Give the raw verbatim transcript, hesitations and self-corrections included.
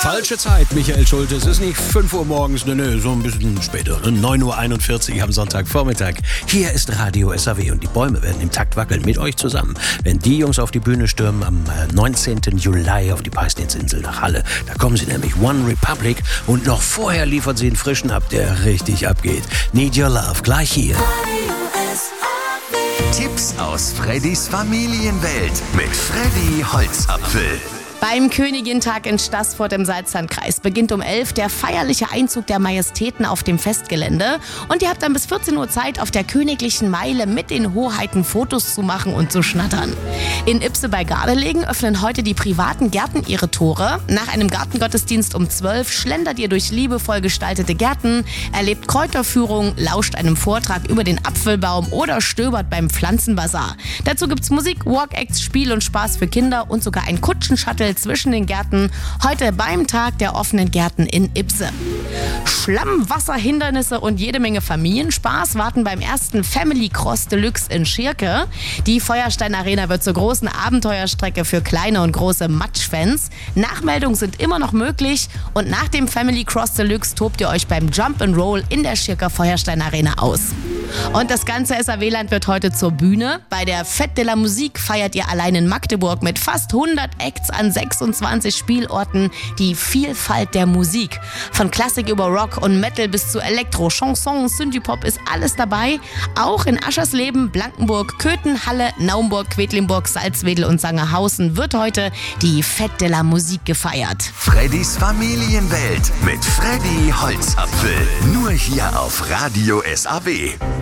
Falsche Zeit, Michael Schulte. Es ist nicht fünf Uhr morgens, ne, ne, so ein bisschen später. Ne? neun Uhr einundvierzig am Sonntagvormittag. Hier ist Radio S A W und die Bäume werden im Takt wackeln mit euch zusammen. Wenn die Jungs auf die Bühne stürmen am neunzehnten Juli auf die Peisnitzinsel nach Halle, da kommen sie nämlich One Republic und noch vorher liefern sie einen frischen ab, der richtig abgeht. Need Your Love, gleich hier. Tipps aus Freddys Familienwelt mit Freddy Holzapfel. Beim Königintag in Staßfurt im Salzlandkreis beginnt um elf der feierliche Einzug der Majestäten auf dem Festgelände. Und ihr habt dann bis vierzehn Uhr Zeit, auf der königlichen Meile mit den Hoheiten Fotos zu machen und zu schnattern. In Ibse bei Gardelegen öffnen heute die privaten Gärten ihre Tore. Nach einem Gartengottesdienst um zwölf schlendert ihr durch liebevoll gestaltete Gärten, erlebt Kräuterführung, lauscht einem Vortrag über den Apfelbaum oder stöbert beim Pflanzenbazar. Dazu gibt's Musik, Walkacts, Spiel und Spaß für Kinder und sogar ein Kutschenshuttle zwischen den Gärten, heute beim Tag der offenen Gärten in Ibse. Schlamm, Wasserhindernisse und jede Menge Familienspaß warten beim ersten Family Cross Deluxe in Schirke. Die Feuerstein Arena wird zur großen Abenteuerstrecke für kleine und große Matschfans. Nachmeldungen sind immer noch möglich und nach dem Family Cross Deluxe tobt ihr euch beim Jump and Roll in der Schirker Feuerstein Arena aus. Und das ganze S A W-Land wird heute zur Bühne. Bei der Fête de la Musique feiert ihr allein in Magdeburg mit fast hundert Acts an sechsundzwanzig Spielorten die Vielfalt der Musik. Von Klassik über Rock und Metal bis zu Elektro, Chanson, Synthie-Pop ist alles dabei. Auch in Aschersleben, Blankenburg, Köthen, Halle, Naumburg, Quedlinburg, Salzwedel und Sangerhausen wird heute die Fête de la Musique gefeiert. Freddys Familienwelt mit Freddy Holzapfel. Nur hier auf Radio S A W.